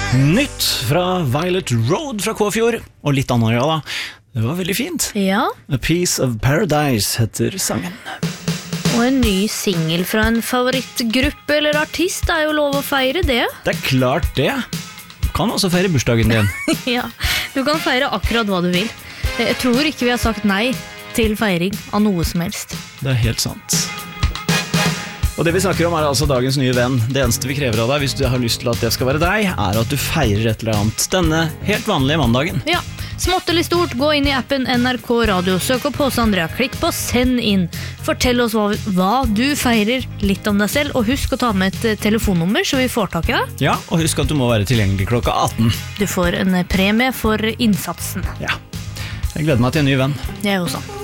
Nytt fra Violet Road fra Kåfjord, og litt annet da. Det var veldig fint. Ja. A Piece of Paradise heter sangen. Og en ny single fra en favorittgruppe eller artist er jo lov å feire det. Det er klart det. Du kan også feire bursdagen din. Ja, du kan feire akkurat hva du vil. Jeg tror ikke vi har sagt nei til feiring av noe som helst. Det er helt sant. Og det vi snakker om er altså dagens nye venn. Det eneste vi krever av deg, hvis du har lyst til at det skal være deg, er at du feirer et eller annet denne helt vanlige mandagen. Ja, smått eller stort, gå inn i appen NRK Radio, søk opp hos Andrea, klikk på send inn. Fortell oss hva du feirer, litt om deg selv, og husk å ta med et telefonnummer så vi får tak i deg. Ja, og husk at du må være tilgjengelig klokka 18. Du får en premie for innsatsen. Ja, jeg gleder meg til en ny venn. Jeg også.